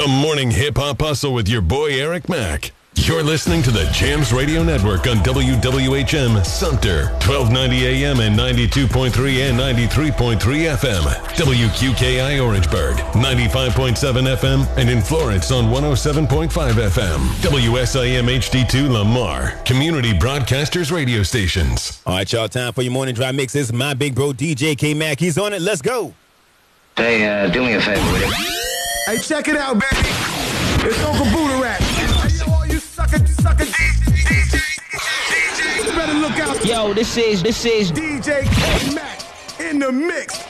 The Morning Hip Hop Hustle with your boy Eric Mack. You're listening to the Jams Radio Network on WWHM Sumter, 1290 AM and 92.3 and 93.3 FM. WQKI Orangeburg, 95.7 FM, and in Florence on 107.5 FM. WSIM HD2 Lamar, Community Broadcasters Radio Stations. All right, y'all, time for your morning drive mixes. My big bro DJ K-Mac, he's on it. Let's go. Hey, do me a favor with it. Hey, check it out, baby. It's Uncle Buddha Rap. Hey, yo, all you sucker DJs better look out. Yo, this is DJ K-Mac in the mix.